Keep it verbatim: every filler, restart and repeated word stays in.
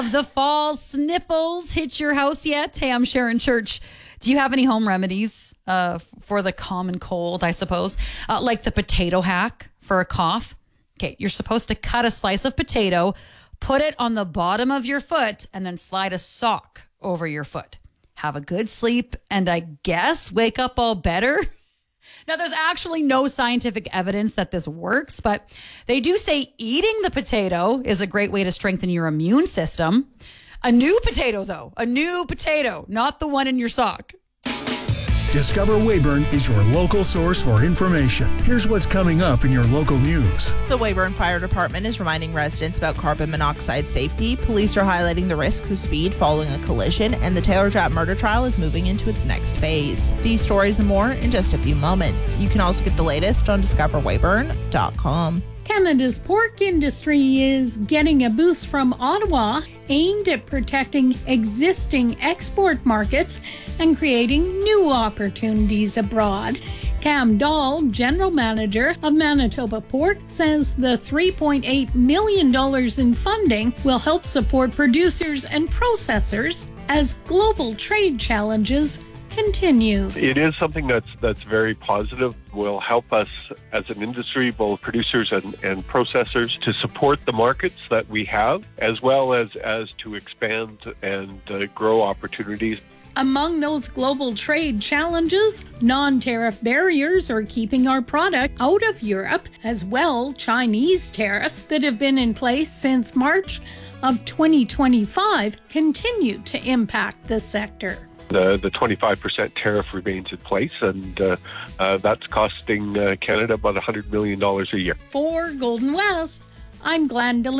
Have the fall sniffles hit your house yet? Hey, I'm Sharon Church. Do you have any home remedies uh, for the common cold, I suppose? Uh, like the potato hack for a cough? Okay, you're supposed to cut a slice of potato, put it on the bottom of your foot, and then slide a sock over your foot. Have a good sleep, and I guess wake up all better. Now, there's actually no scientific evidence that this works, but they do say eating the potato is a great way to strengthen your immune system. A new potato, though. A new potato, not the one in your sock. Discover Weyburn is your local source for information. Here's what's coming up in your local news. The Weyburn Fire Department is reminding residents about carbon monoxide safety. Police are highlighting the risks of speed following a collision, and the Taylor Japp murder trial is moving into its next phase. These stories and more in just a few moments. You can also get the latest on discover weyburn dot com. Canada's pork industry is getting a boost from Ottawa, aimed at protecting existing export markets and creating new opportunities abroad. Cam Dahl, General Manager of Manitoba Pork, says the three point eight million dollars in funding will help support producers and processors as global trade challenges continue. It is something that's that's very positive, will help us as an industry, both producers and, and processors, to support the markets that we have, as well as, as to expand and uh, grow opportunities. Among those global trade challenges, non-tariff barriers are keeping our product out of Europe, as well Chinese tariffs that have been in place since March of twenty twenty-five continue to impact the sector. The, the twenty-five percent tariff remains in place, and uh, uh, that's costing uh, Canada about one hundred million dollars a year. For Golden West, I'm Glenda